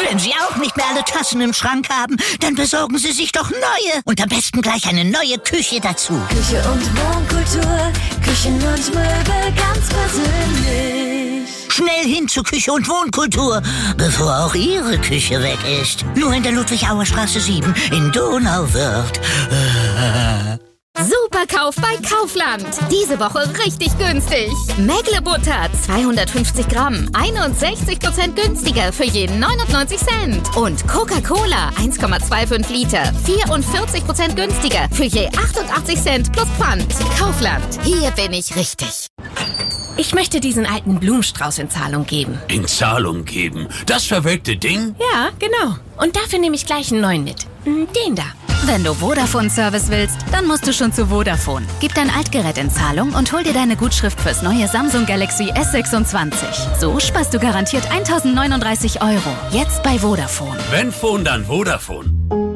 Wenn Sie auch nicht mehr alle Tassen im Schrank haben, dann besorgen Sie sich doch neue. Und am besten gleich eine neue Küche dazu. Küche und Wohnkultur, Küchen und Möbel ganz persönlich. Schnell hin zu Küche und Wohnkultur, bevor auch Ihre Küche weg ist. Nur in der Ludwig-Auer-Straße 7 in Donauwörth. Superkauf bei Kaufland. Diese Woche richtig günstig. Mägle-Butter 250 Gramm, 61% günstiger für jeden 99 Cent. Und Coca-Cola 1,25 Liter, 44% günstiger für je 88 Cent plus Pfand. Kaufland, hier bin ich richtig. Ich möchte diesen alten Blumenstrauß in Zahlung geben. In Zahlung geben? Das verwelkte Ding? Ja, genau. Und dafür nehme ich gleich einen neuen mit. Den da. Wenn du Vodafone-Service willst, dann musst du schon zu Vodafone. Gib dein Altgerät in Zahlung und hol dir deine Gutschrift fürs neue Samsung Galaxy S26. So sparst du garantiert 1.039 €. Jetzt bei Vodafone. Wenn Phone, dann Vodafone.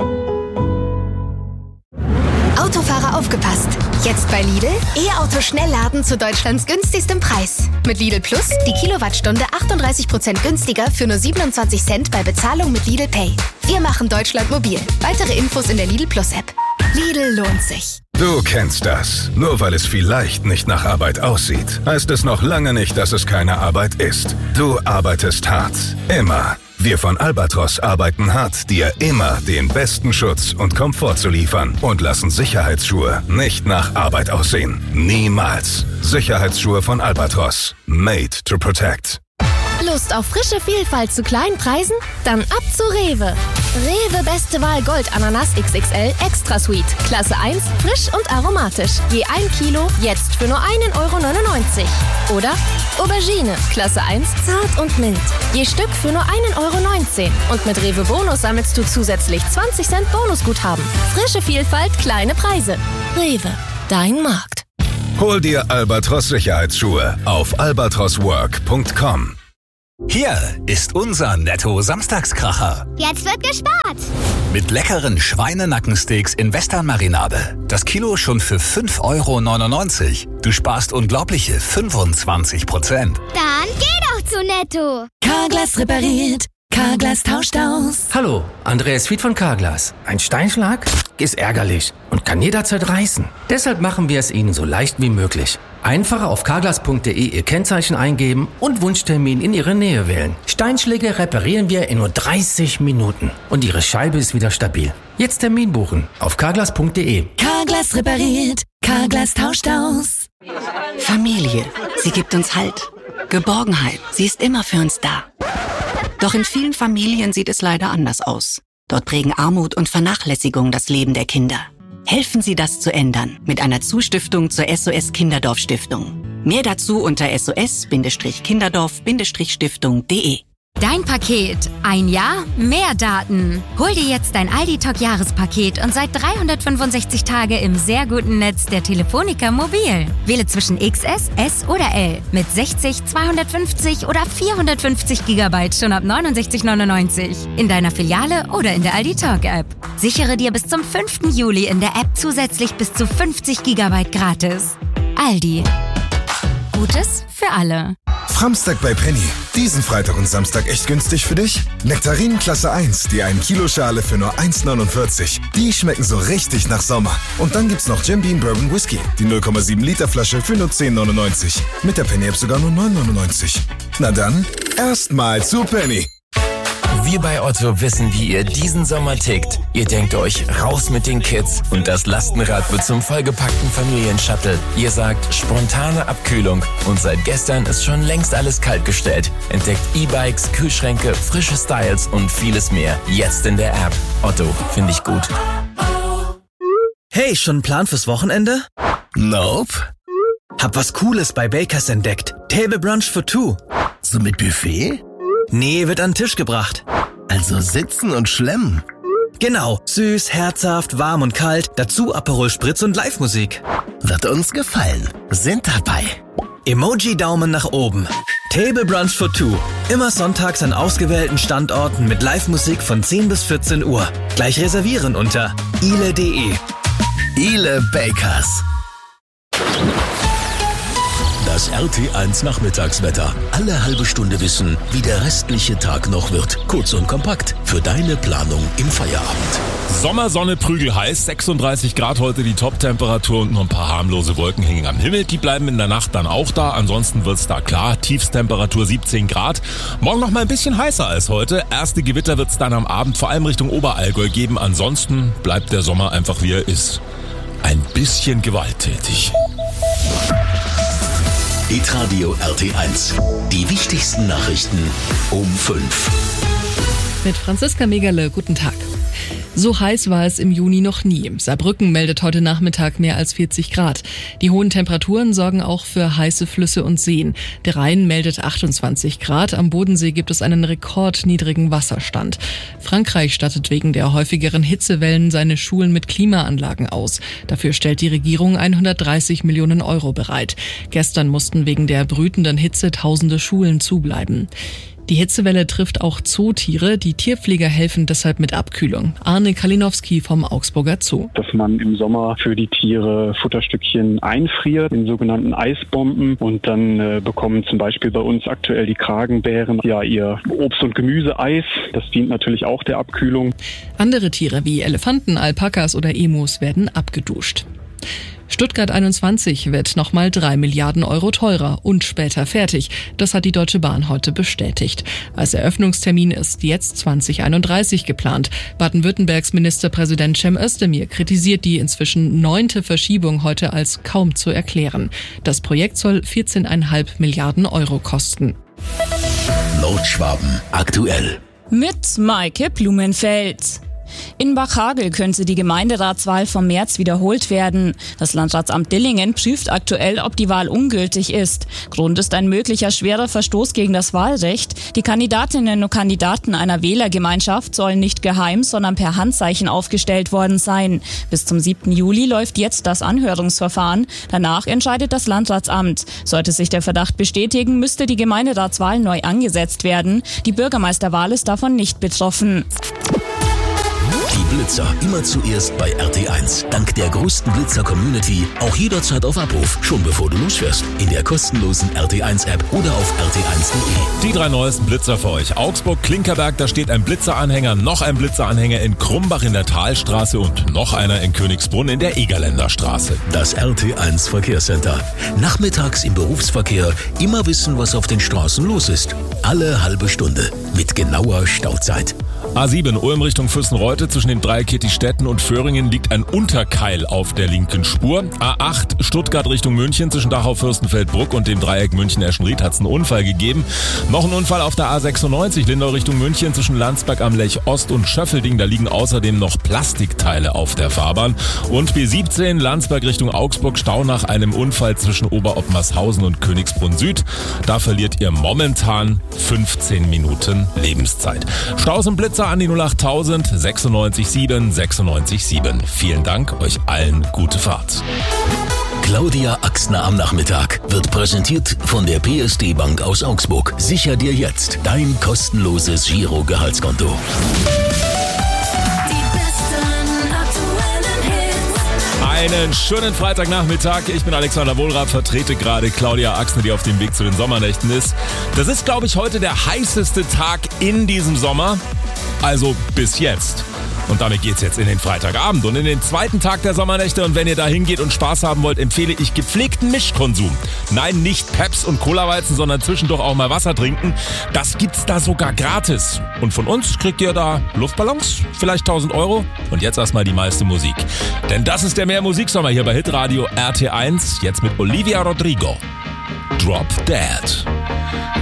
Autofahrer aufgepasst. Jetzt bei Lidl E-Auto Schnellladen zu Deutschlands günstigstem Preis. Mit Lidl Plus die Kilowattstunde 38% günstiger für nur 27 Cent bei Bezahlung mit Lidl Pay. Wir machen Deutschland mobil. Weitere Infos in der Lidl Plus App. Lidl lohnt sich. Du kennst das. Nur weil es vielleicht nicht nach Arbeit aussieht, heißt es noch lange nicht, dass es keine Arbeit ist. Du arbeitest hart. Immer. Wir von Albatros arbeiten hart, dir immer den besten Schutz und Komfort zu liefern und lassen Sicherheitsschuhe nicht nach Arbeit aussehen. Niemals. Sicherheitsschuhe von Albatros. Made to protect. Lust auf frische Vielfalt zu kleinen Preisen? Dann ab zu Rewe. Rewe Beste Wahl Gold Ananas XXL Extra Sweet. Klasse 1, frisch und aromatisch. Je 1 Kilo, jetzt für nur 1,99 €. Oder Aubergine, Klasse 1, zart und mild. Je Stück für nur 1,19 €. Und mit Rewe Bonus sammelst du zusätzlich 20 Cent Bonusguthaben. Frische Vielfalt, kleine Preise. Rewe, dein Markt. Hol dir Albatros Sicherheitsschuhe auf albatroswork.com. Hier ist unser Netto-Samstagskracher. Jetzt wird gespart. Mit leckeren Schweinenackensteaks in Western-Marinade. Das Kilo schon für 5,99 €. Du sparst unglaubliche 25%. Dann geh doch zu Netto. Carglass repariert, Carglass tauscht aus. Hallo, Andreas Fied von Carglass. Ein Steinschlag ist ärgerlich und kann jederzeit reißen. Deshalb machen wir es Ihnen so leicht wie möglich. Einfach auf carglass.de Ihr Kennzeichen eingeben und Wunschtermin in Ihre Nähe wählen. Steinschläge reparieren wir in nur 30 Minuten und Ihre Scheibe ist wieder stabil. Jetzt Termin buchen auf carglass.de. Carglass repariert, Carglass tauscht aus. Familie, sie gibt uns Halt. Geborgenheit, sie ist immer für uns da. Doch in vielen Familien sieht es leider anders aus. Dort prägen Armut und Vernachlässigung das Leben der Kinder. Helfen Sie, das zu ändern mit einer Zustiftung zur SOS Kinderdorf Stiftung. Mehr dazu unter sos-kinderdorf-stiftung.de. Dein Paket. Ein Jahr, mehr Daten. Hol dir jetzt dein Aldi-Talk-Jahrespaket und seit 365 Tage im sehr guten Netz der Telefonica Mobil. Wähle zwischen XS, S oder L mit 60, 250 oder 450 GB schon ab 69,99 € in deiner Filiale oder in der Aldi-Talk-App. Sichere dir bis zum 5. Juli in der App zusätzlich bis zu 50 GB gratis. Aldi. Gutes für alle. Framstag bei Penny. Diesen Freitag und Samstag echt günstig für dich? Nektarinen Klasse 1, die 1 Kilo Schale für nur 1,49 €. Die schmecken so richtig nach Sommer. Und dann gibt's noch Jim Beam Bourbon Whisky, die 0,7 Liter Flasche für nur 10,99 €. Mit der Penny App sogar nur 9,99 €. Na dann, erstmal zu Penny. Wir bei Otto wissen, wie ihr diesen Sommer tickt. Ihr denkt euch, raus mit den Kids und das Lastenrad wird zum vollgepackten Familienshuttle. Ihr sagt, spontane Abkühlung und seit gestern ist schon längst alles kaltgestellt. Entdeckt E-Bikes, Kühlschränke, frische Styles und vieles mehr. Jetzt in der App. Otto, finde ich gut. Hey, schon ein Plan fürs Wochenende? Nope. Hab was Cooles bei Bakers entdeckt. Table Brunch for two. So mit Buffet? Nee, wird an den Tisch gebracht. Also sitzen und schlemmen. Genau, süß, herzhaft, warm und kalt, dazu Aperol Spritz und Live-Musik. Wird uns gefallen. Sind dabei. Emoji-Daumen nach oben. Table Brunch for two. Immer sonntags an ausgewählten Standorten mit Live-Musik von 10 bis 14 Uhr. Gleich reservieren unter ile.de. Ile Bakers. Das Das RT1 Nachmittagswetter. Alle halbe Stunde wissen, wie der restliche Tag noch wird. Kurz und kompakt für deine Planung im Feierabend. Sommersonne, prügelheiß, 36 Grad heute die Top-Temperatur und nur ein paar harmlose Wolken hängen am Himmel. Die bleiben in der Nacht dann auch da, ansonsten wird's da klar. Tiefstemperatur 17 Grad. Morgen noch mal ein bisschen heißer als heute. Erste Gewitter wird's dann am Abend vor allem Richtung Oberallgäu geben. Ansonsten bleibt der Sommer einfach wie er ist. Ein bisschen gewalttätig. Hitradio RT1. Die wichtigsten Nachrichten um 5. Mit Franziska Megerle, guten Tag. So heiß war es im Juni noch nie. Saarbrücken meldet heute Nachmittag mehr als 40 Grad. Die hohen Temperaturen sorgen auch für heiße Flüsse und Seen. Der Rhein meldet 28 Grad. Am Bodensee gibt es einen rekordniedrigen Wasserstand. Frankreich stattet wegen der häufigeren Hitzewellen seine Schulen mit Klimaanlagen aus. Dafür stellt die Regierung 130 Millionen Euro bereit. Gestern mussten wegen der brütenden Hitze tausende Schulen zubleiben. Die Hitzewelle trifft auch Zootiere. Die Tierpfleger helfen deshalb mit Abkühlung. Arne Kalinowski vom Augsburger Zoo. Dass man im Sommer für die Tiere Futterstückchen einfriert in sogenannten Eisbomben und dann bekommen zum Beispiel bei uns aktuell die Kragenbären ihr Obst- und Gemüseeis. Das dient natürlich auch der Abkühlung. Andere Tiere wie Elefanten, Alpakas oder Emus werden abgeduscht. Stuttgart 21 wird nochmal 3 Milliarden Euro teurer und später fertig. Das hat die Deutsche Bahn heute bestätigt. Als Eröffnungstermin ist jetzt 2031 geplant. Baden-Württembergs Ministerpräsident Cem Özdemir kritisiert die inzwischen 9. Verschiebung heute als kaum zu erklären. Das Projekt soll 14,5 Milliarden Euro kosten. Nordschwaben aktuell. Mit Maike Blumenfeld. In Bachhagel könnte die Gemeinderatswahl vom März wiederholt werden. Das Landratsamt Dillingen prüft aktuell, ob die Wahl ungültig ist. Grund ist ein möglicher schwerer Verstoß gegen das Wahlrecht. Die Kandidatinnen und Kandidaten einer Wählergemeinschaft sollen nicht geheim, sondern per Handzeichen aufgestellt worden sein. Bis zum 7. Juli läuft jetzt das Anhörungsverfahren. Danach entscheidet das Landratsamt. Sollte sich der Verdacht bestätigen, müsste die Gemeinderatswahl neu angesetzt werden. Die Bürgermeisterwahl ist davon nicht betroffen. Die Blitzer immer zuerst bei RT1. Dank der größten Blitzer-Community auch jederzeit auf Abruf, schon bevor du losfährst. In der kostenlosen RT1-App oder auf rt1.de. Die 3 neuesten Blitzer für euch. Augsburg, Klinkerberg, da steht ein Blitzeranhänger, noch ein Blitzeranhänger in Krumbach in der Talstraße und noch einer in Königsbrunn in der Egerländer Straße. Das RT1 Verkehrscenter. Nachmittags im Berufsverkehr immer wissen, was auf den Straßen los ist. Alle halbe Stunde mit genauer Stauzeit. A7 Ulm Richtung Füssenreute zwischen dem Dreieck Kirchstetten und Föhringen liegt ein Unterkeil auf der linken Spur. A8 Stuttgart Richtung München zwischen Dachau-Fürstenfeldbruck und dem Dreieck München-Eschenried hat es einen Unfall gegeben. Noch ein Unfall auf der A96 Lindau Richtung München zwischen Landsberg am Lech Ost und Schöffelding. Da liegen außerdem noch Plastikteile auf der Fahrbahn. Und B17 Landsberg Richtung Augsburg Stau nach einem Unfall zwischen Oberottmarshausen und Königsbrunn Süd. Da verliert ihr momentan 15 Minuten Lebenszeit. Staus und Blitzer an die 08000 96 96 7. Vielen Dank, euch allen gute Fahrt. Claudia Axner am Nachmittag wird präsentiert von der PSD Bank aus Augsburg. Sicher dir jetzt dein kostenloses Giro-Gehaltskonto. Einen schönen Freitagnachmittag. Ich bin Alexander Wohlrath, vertrete gerade Claudia Axner, die auf dem Weg zu den Sommernächten ist. Das ist, glaube ich, heute der heißeste Tag in diesem Sommer. Also bis jetzt. Und damit geht's jetzt in den Freitagabend und in den zweiten Tag der Sommernächte. Und wenn ihr da hingeht und Spaß haben wollt, empfehle ich gepflegten Mischkonsum. Nein, nicht Peps und Colaweizen, sondern zwischendurch auch mal Wasser trinken. Das gibt's da sogar gratis. Und von uns kriegt ihr da Luftballons, vielleicht 1000 Euro. Und jetzt erstmal die meiste Musik. Denn das ist der Mehr-Musiksommer hier bei Hitradio RT1. Jetzt mit Olivia Rodrigo. Drop Dead.